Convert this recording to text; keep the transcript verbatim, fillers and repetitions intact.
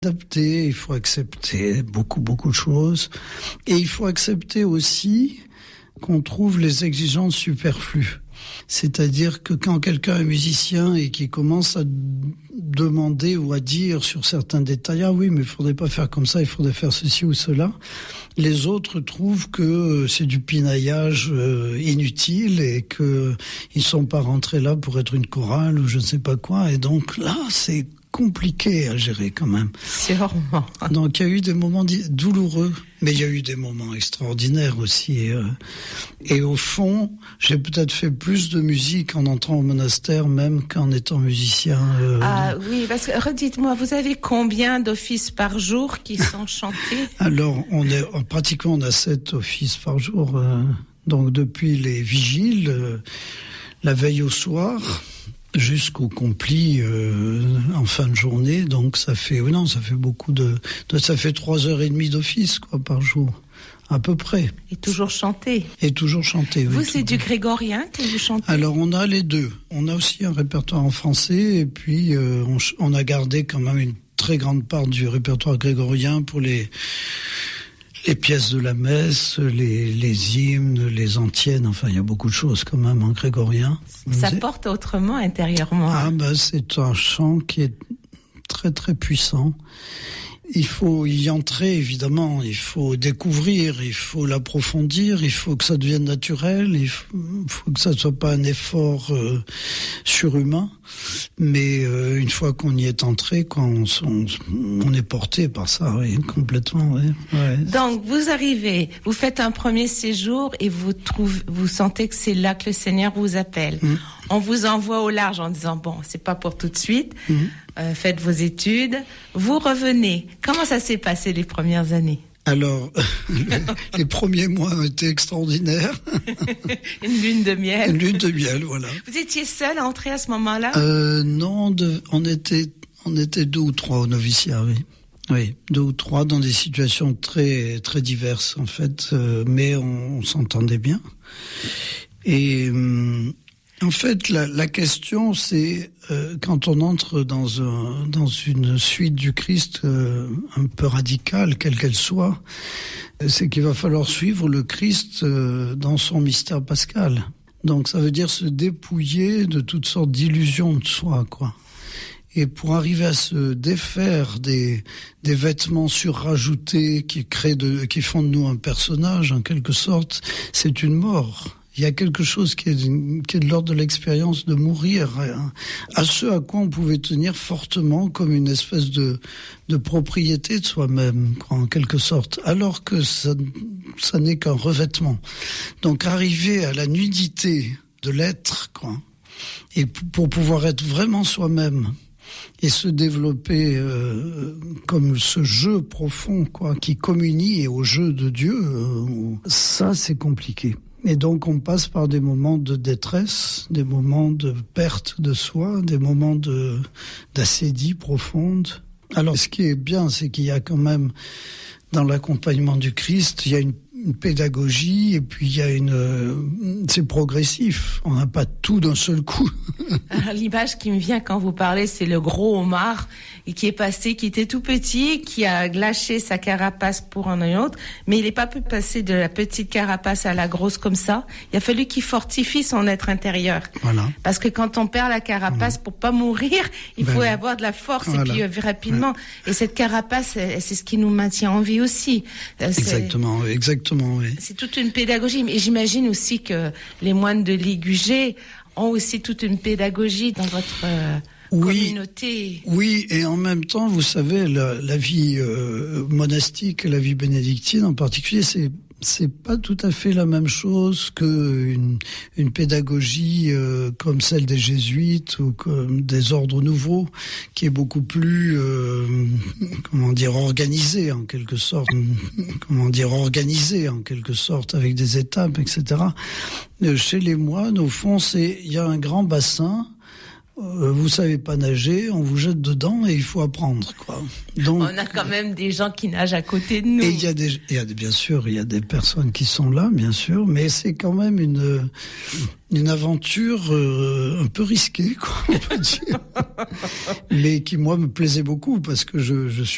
Adapter, il faut accepter beaucoup, beaucoup de choses. Et il faut accepter aussi qu'on trouve les exigences superflues. C'est-à-dire que quand quelqu'un est musicien et qui commence à demander ou à dire sur certains détails, ah oui, mais il faudrait pas faire comme ça, il faudrait faire ceci ou cela, les autres trouvent que c'est du pinaillage euh, inutile et que ils sont pas rentrés là pour être une chorale ou je ne sais pas quoi. Et donc là, c'est compliqué à gérer quand même. Sûrement. Donc il y a eu des moments douloureux, mais il y a eu des moments extraordinaires aussi. Euh, et au fond, j'ai peut-être fait plus de musique en entrant au monastère même qu'en étant musicien. Euh, ah oui, parce que redites-moi, vous avez combien d'offices par jour qui sont chantés? Alors, on est pratiquement on a sept offices par jour. Euh, donc depuis les vigiles, euh, la veille au soir, jusqu'au compli euh, en fin de journée, donc ça fait oui non ça fait beaucoup de, de ça fait trois heures et demie d'office quoi par jour à peu près. Et toujours chanter. Et toujours chanter. Vous oui, c'est du grégorien que vous chantez? Alors on a les deux. On a aussi un répertoire en français et puis euh, on, on a gardé quand même une très grande part du répertoire grégorien pour les les pièces de la messe, les, les hymnes, les antiennes, enfin il y a beaucoup de choses quand même en grégorien. Ça c'est... porte autrement intérieurement. Ah ben c'est un chant qui est très très puissant. Il faut y entrer évidemment, il faut découvrir, il faut l'approfondir, il faut que ça devienne naturel, il faut, faut que ça ne soit pas un effort euh, surhumain. Mais euh, une fois qu'on y est entré, quoi, on, on, on est porté par ça, oui, complètement. Oui, ouais. Donc vous arrivez, vous faites un premier séjour et vous trouvez, vous sentez que c'est là que le Seigneur vous appelle. Mmh. On vous envoie au large en disant bon, c'est pas pour tout de suite. Mmh. Euh, faites vos études. Vous revenez. Comment ça s'est passé les premières années? Alors, le, les premiers mois ont été extraordinaires. Une lune de miel. Une lune de miel, voilà. Vous étiez seul à entrer à ce moment-là? euh, Non, de, on était, on était deux ou trois au noviciat, oui. Oui, deux ou trois dans des situations très, très diverses en fait, euh, mais on, on s'entendait bien. Et euh, en fait, la, la question, c'est euh, quand on entre dans un, dans une suite du Christ euh, un peu radicale, quelle qu'elle soit, c'est qu'il va falloir suivre le Christ euh, dans son mystère pascal. Donc, ça veut dire se dépouiller de toutes sortes d'illusions de soi, quoi. Et pour arriver à se défaire des, des vêtements surrajoutés qui créent de, qui font de nous un personnage, en quelque sorte, c'est une mort. Il y a quelque chose qui est, qui est de l'ordre de l'expérience de mourir, hein, à ce à quoi on pouvait tenir fortement comme une espèce de, de propriété de soi-même, quoi, en quelque sorte, alors que ça, ça n'est qu'un revêtement. Donc arriver à la nudité de l'être, quoi, et p- pour pouvoir être vraiment soi-même et se développer euh, comme ce jeu profond, quoi, qui communie au jeu de Dieu, euh, ça c'est compliqué. Et donc on passe par des moments de détresse, des moments de perte de soi, des moments de d'assédie profonde. Alors ce qui est bien, c'est qu'il y a quand même dans l'accompagnement du Christ, il y a une, une pédagogie et puis il y a une, euh, c'est progressif. On n'a pas tout d'un seul coup. Alors, l'image qui me vient quand vous parlez, c'est le gros homard et qui est passé, qui était tout petit, qui a lâché sa carapace pour en un autre, mais il n'est pas pu passer de la petite carapace à la grosse comme ça. Il a fallu qu'il fortifie son être intérieur. Voilà. Parce que quand on perd la carapace, mmh. pour pas mourir, il ben faut oui. avoir de la force voilà. et puis euh, rapidement. Ouais. Et cette carapace, c'est ce qui nous maintient en vie aussi. C'est, exactement, exactement, oui. C'est toute une pédagogie. Et j'imagine aussi que les moines de Ligugé ont aussi toute une pédagogie dans votre euh, oui, communauté. Oui, et en même temps, vous savez, la, la vie euh, monastique, la vie bénédictine en particulier, c'est c'est pas tout à fait la même chose que une, une pédagogie euh, comme celle des jésuites ou comme des ordres nouveaux, qui est beaucoup plus, euh, comment dire, organisée en quelque sorte, comment dire, organisée en quelque sorte avec des étapes, et cetera. Chez les moines, au fond, c'est il y a un grand bassin. Euh, vous savez pas nager, on vous jette dedans et il faut apprendre, quoi. Donc, on a quand même des gens qui nagent à côté de nous. Et il y a des, il y a des, bien sûr, il y a des personnes qui sont là, bien sûr, mais c'est quand même une, une aventure euh, un peu risquée, quoi, on peut dire. Mais qui, moi, me plaisait beaucoup parce que je, je suis